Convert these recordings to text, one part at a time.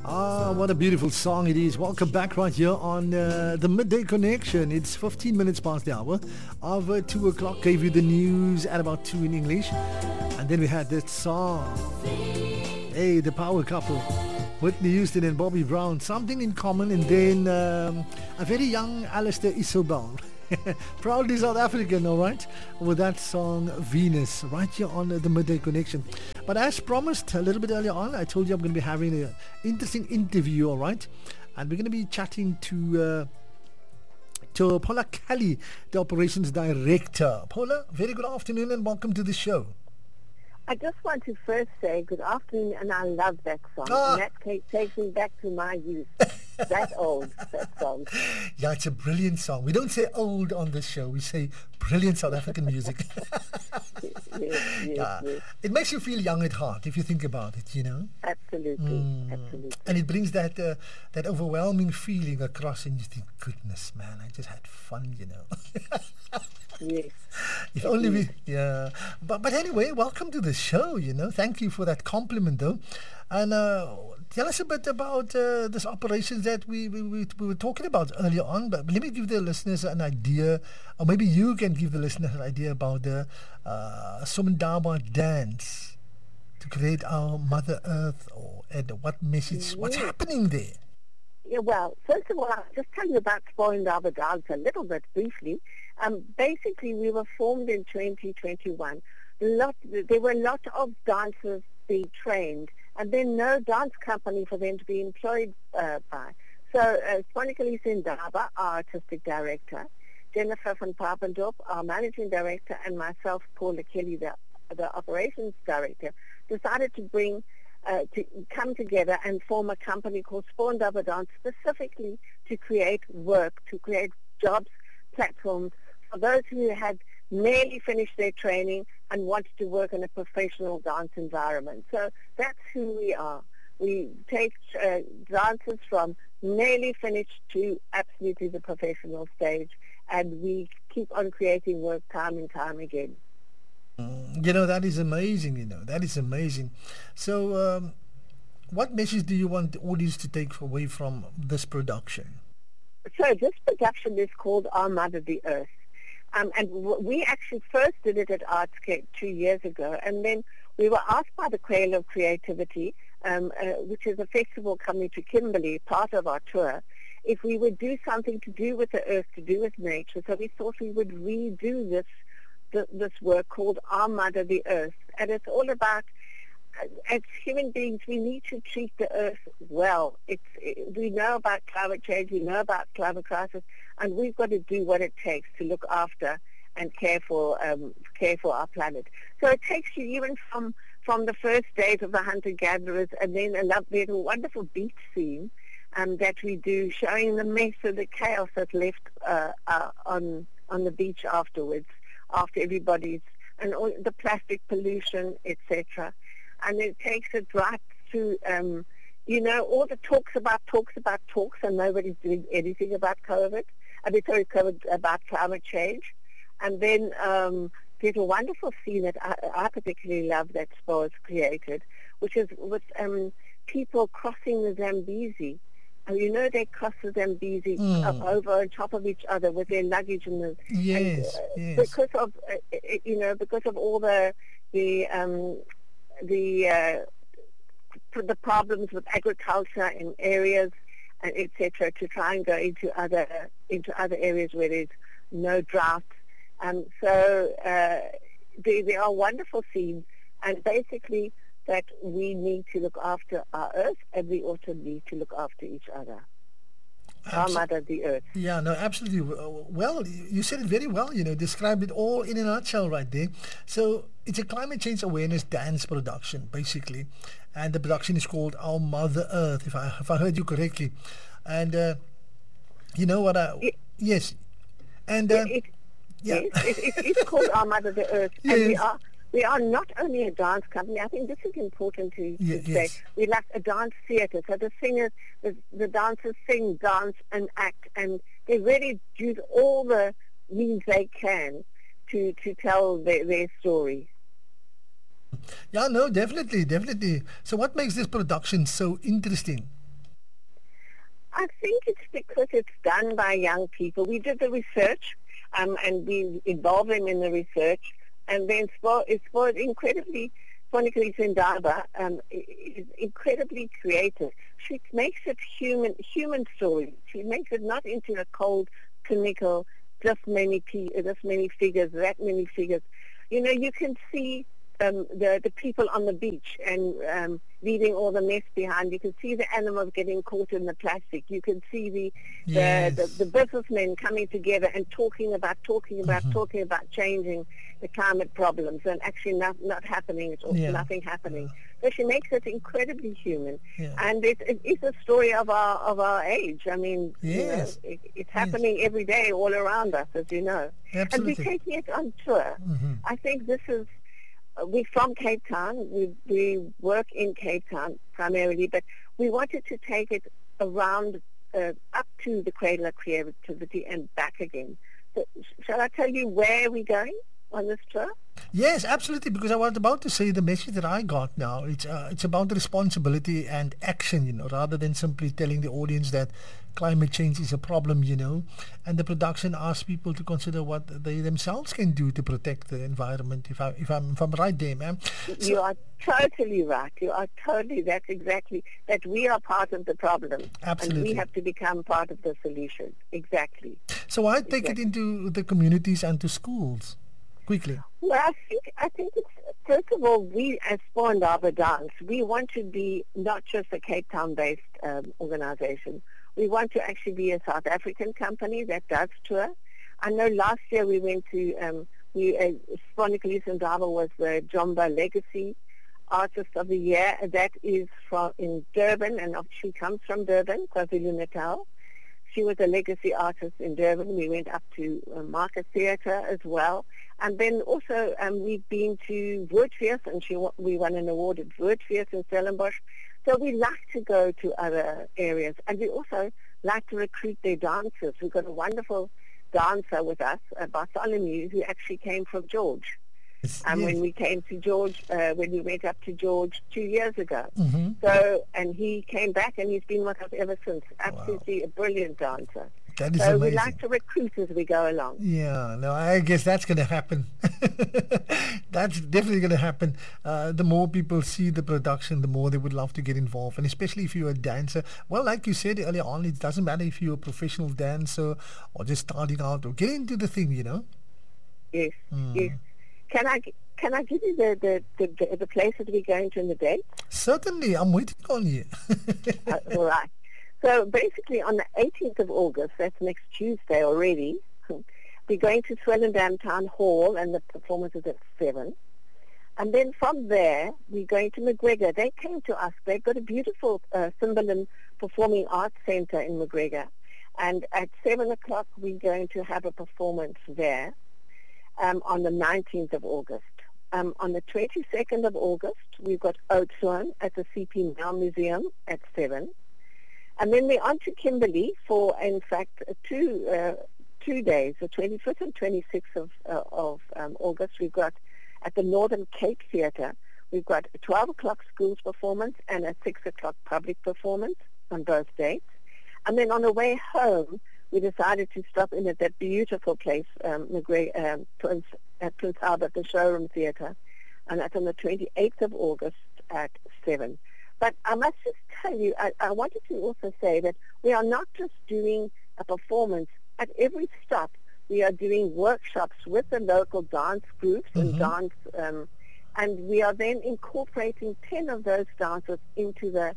Ah, what a beautiful song it is. Welcome back right here on the Midday Connection. It's 15 minutes past the hour of 2 o'clock. Gave you the news at about 2 in English. And then we had this song. Hey, the power couple. Whitney Houston and Bobby Brown. Something in common. And then a very young Alistair Isobel. Proudly South African, all right, with that song Venus, right here on the Midday Connection. But as promised a little bit earlier on, I told you I'm going to be having an interesting interview, all right, and we're going to be chatting to Paula Kelly, the operations director. Paula, very good afternoon and welcome to the show. I just want to first say good afternoon, and I love that song. And that takes me back to my youth. That old, that song. Yeah, it's a brilliant song. We don't say old on this show. We say brilliant South African music. Yes. It makes you feel young at heart if you think about it, you know. Absolutely. And it brings that overwhelming feeling across, and you think, goodness, man, I just had fun, you know. Yes. If only we, yeah. But anyway, welcome to the show, you know. Thank you for that compliment, though. And tell us a bit about this operations that we were talking about earlier on. But let me give the listeners an idea, or maybe you can give the listeners an idea about the Somandaba dance to create our Mother Earth, and what message, what's happening there. Yeah, well, first of all, I'll just tell you about Somandaba dance a little bit briefly. Basically, we were formed in 2021. There were a lot of dancers being trained, and then no dance company for them to be employed by. So, Monica Lisindaba, our artistic director, Jennifer van Papendorp, our managing director, and myself, Paula Kelly, the operations director, decided to come together and form a company called Somandaba Dance, specifically to create work, to create jobs, platforms for those who had nearly finished their training and wanted to work in a professional dance environment. So that's who we are. We take dancers from nearly finished to absolutely the professional stage, and we keep on creating work time and time again. You know, that is amazing, you know. That is amazing. So what message do you want the audience to take away from this production? So this production is called Our Mother, the Earth. And we actually first did it at Artscape 2 years ago, and then we were asked by the Cradle of Creativity, which is a festival coming to Kimberley, part of our tour, if we would do something to do with the earth, to do with nature. So we thought we would redo this work called Our Mother, the Earth. And it's all about, as human beings, we need to treat the earth well. We know about climate change, we know about climate crisis, and we've got to do what it takes to look after and care for our planet. So it takes you even from the first days of the hunter-gatherers, and then there's a wonderful beach scene that we do, showing the mess of the chaos that's left on the beach afterwards, after everybody's, and all the plastic pollution, etc. And it takes it right to, all the talks about talks, and nobody's doing anything about COVID. About climate change. And then there's a wonderful scene that I particularly love that SPO has created, which is with people crossing the Zambezi. They cross the Zambezi over on top of each other with their luggage yes. Because of all the problems with agriculture in areas, and etc., to try and go into other areas where there's no drought. So there are wonderful scenes, and basically that we need to look after our earth, and we also need to look after each other. Our Mother, the Earth. Yeah, no, absolutely. Well, you said it very well, described it all in a nutshell right there. So it's a climate change awareness dance production, basically. And the production is called Our Mother Earth, if I heard you correctly. And you know what yes. And it's called Our Mother, the Earth. Yes. And we are not only a dance company. I think this is important to say. We're like a dance theatre. So the singers, the dancers sing, dance, and act, and they really use all the means they can to tell their story. Yeah, no, definitely. So what makes this production so interesting? I think it's because it's done by young people. We did the research, and we involved them in the research, and then it's incredibly. Monica Zindaba is incredibly creative. She makes it human story. She makes it not into a cold, clinical, this many figures, that many figures. You know, you can see the people on the beach and leaving all the mess behind. You can see the animals getting caught in the plastic. You can see the businessmen coming together and talking about changing the climate problems, and actually not happening at all, nothing happening. So she makes it incredibly human, and it is a story of our age. I mean, it's happening every day all around us, as you know. Absolutely. And we're taking it on tour. I think this is. We're from Cape Town. We work in Cape Town primarily, but we wanted to take it around up to the Cradle of Creativity and back again. So, shall I tell you where we're going on this tour? Yes, absolutely, because I was about to say the message that I got now, it's about responsibility and action, you know, rather than simply telling the audience that climate change is a problem, you know, and the production asks people to consider what they themselves can do to protect the environment, if I'm right there, ma'am. You are totally right. You are totally, that's exactly, that we are part of the problem. Absolutely. And we have to become part of the solution. Exactly. So I take it into the communities and to schools. Quickly. Well, I think it's, first of all, we as Spoor Indaba Dance, we want to be not just a Cape Town-based organization. We want to actually be a South African company that does tour. I know last year we went to, Spoor Indaba was the Jomba Legacy Artist of the Year. That is in Durban, and she comes from Durban, KwaZulu-Natal. She was a legacy artist in Durban. We went up to Market Theatre as well. And then also we've been to Woordfeest, and we won an award at Woordfeest in Stellenbosch. So we like to go to other areas. And we also like to recruit their dancers. We've got a wonderful dancer with us, Bartholomew, who actually came from George. And when we came to George, when we went up to George 2 years ago. So, and he came back and he's been with us ever since. Absolutely a brilliant dancer. That is so amazing. We like to recruit as we go along. Yeah, no, I guess that's going to happen. That's definitely going to happen. The more people see the production, the more they would love to get involved. And especially if you're a dancer. Well, like you said earlier on, it doesn't matter if you're a professional dancer or just starting out or get into the thing, you know? Yes, yes. Can I give you the places we're going to in the date? Certainly, I'm waiting on you. All right. So basically on the 18th of August, that's next Tuesday already, we're going to Swellendam Town Hall, and the performance is at 7. And then from there, we're going to McGregor. They came to us. They've got a beautiful Cymbeline Performing Arts Centre in McGregor. And at 7 o'clock, we're going to have a performance there. On the 19th of August. On the 22nd of August, we've got Oudtshoorn at the CP Now Museum at 7. And then we're on to Kimberley for, in fact, 2 days, the 25th and 26th of August. We've got at the Northern Cape Theatre, we've got a 12 o'clock schools performance and a 6 o'clock public performance on both dates. And then on the way home, we decided to stop in at that beautiful place, Prince Albert, the Showroom Theatre, and that's on the 28th of August at 7. But I must just tell you, I wanted to also say that we are not just doing a performance. At every stop, we are doing workshops with the local dance groups and dance, and we are then incorporating 10 of those dancers into the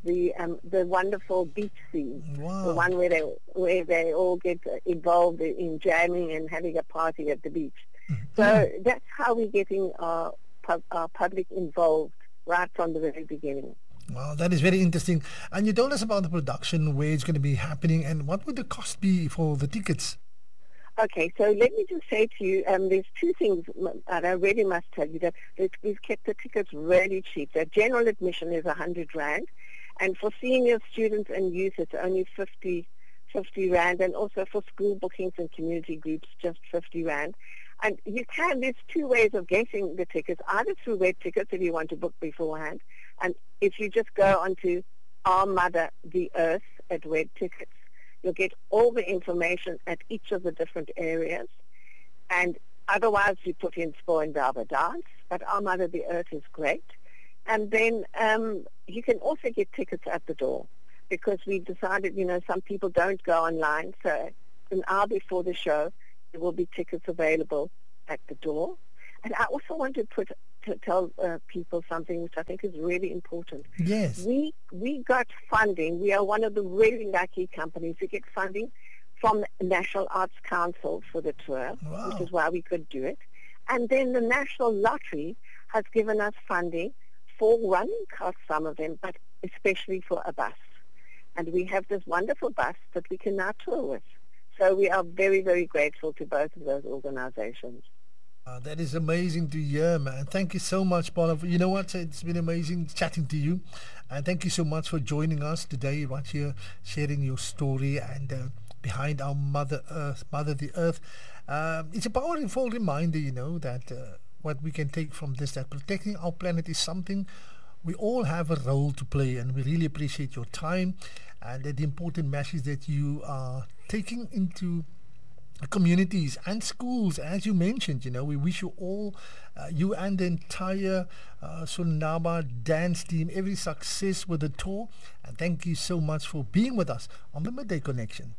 wonderful beach scene, the one where they all get involved in jamming and having a party at the beach. So that's how we're getting our public involved right from the very beginning. Wow, that is very interesting. And you told us about the production, where it's going to be happening, and what would the cost be for the tickets? Okay, so let me just say to you, there's two things that I really must tell you, that we've kept the tickets really cheap. The general admission is 100 Rand. And for senior students and youth, it's only 50 Rand, and also for school bookings and community groups, just 50 Rand. And there's 2 ways of getting the tickets, either through web tickets if you want to book beforehand, and if you just go onto Our Mother the Earth at Web Tickets. You'll get all the information at each of the different areas. And otherwise, you put in Spoor and Velvet Dance, but Our Mother the Earth is great. And then you can also get tickets at the door, because we decided, some people don't go online. So an hour before the show, there will be tickets available at the door. And I also want to tell people something which I think is really important. Yes. We got funding. We are one of the really lucky companies to get funding from the National Arts Council for the tour, Wow. which is why we could do it. And then the National Lottery has given us funding for running costs, some of them, but especially for a bus. And we have this wonderful bus that we can now tour with. So we are very, very grateful to both of those organizations. That is amazing to hear, man. Thank you so much, Paula. You know what? It's been amazing chatting to you. And thank you so much for joining us today right here, sharing your story and behind our Mother the Earth. It's a powerful reminder, that what we can take from this, that protecting our planet is something we all have a role to play. And we really appreciate your time and the important message that you are taking into communities and schools, as you mentioned. We wish you all, you and the entire Sunaba dance team, every success with the tour. And thank you so much for being with us on the Midday Connection.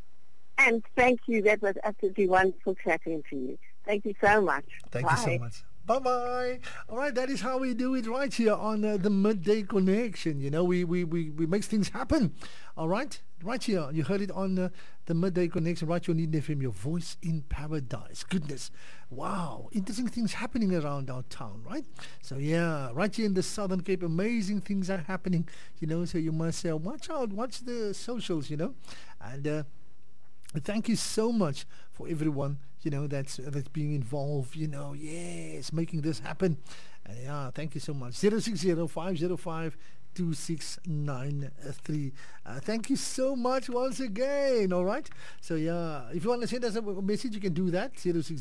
And thank you. That was absolutely wonderful chatting to you. Thank you so much. Thank Bye. you so much. Bye-bye. All right, that is how we do it right here on the Midday Connection. We make things happen. All right? Right here. You heard it on the Midday Connection, right here on Eden FM, your voice in paradise. Goodness. Wow. Interesting things happening around our town, right? So, yeah, right here in the Southern Cape, amazing things are happening, so you must watch out, watch the socials, and thank you so much for everyone, that's being involved, yes, making this happen. And yeah, thank you so much. 060-505-2693. Thank you so much once again, all right? So yeah, if you want to send us a message, you can do that,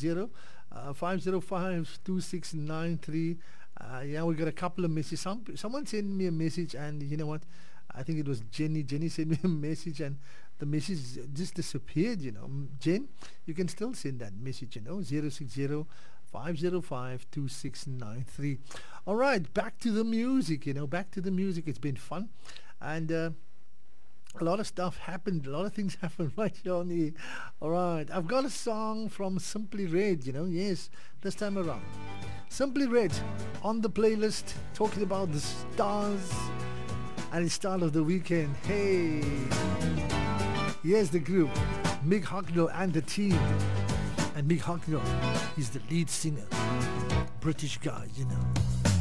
060-505-2693. Yeah, we got a couple of messages. Someone sent me a message, and you know what? I think it was Jenny. Jenny sent me a message, and the message just disappeared, Jen, you can still send that message, 060-505-2693. All right, back to the music, back to the music. It's been fun. And a lot of stuff happened. A lot of things happened right here on the... All right, I've got a song from Simply Red, yes, this time around. Simply Red on the playlist, talking about the stars and the start of the weekend. Hey, here's the group, Mick Hucknall and the team. And Mick Hucknall is the lead singer, British guy,